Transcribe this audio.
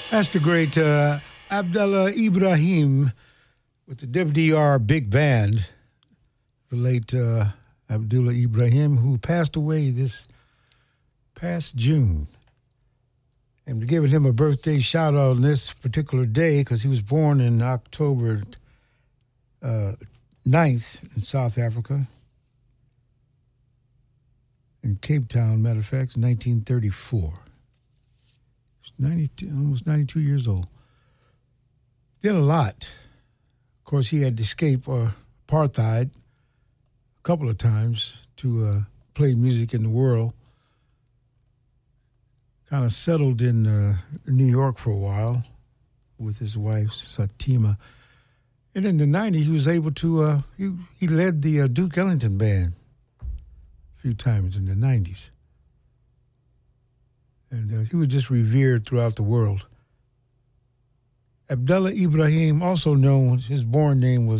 That's the great Abdullah Ibrahim with the WDR Big Band. The late Abdullah Ibrahim, who passed away this past June. And we're giving him a birthday shout out on this particular day because he was born in October 9th in South Africa. In Cape Town, matter of fact, 1934. Almost 92 years old. Did a lot. Of course, he had to escape apartheid a couple of times to play music in the world. Kind of settled in New York for a while with his wife, Satima. And in the 90s, he was able to, he led the Duke Ellington Band a few times in the 90s. And he was just revered throughout the world. Abdullah Ibrahim, also known, his born name was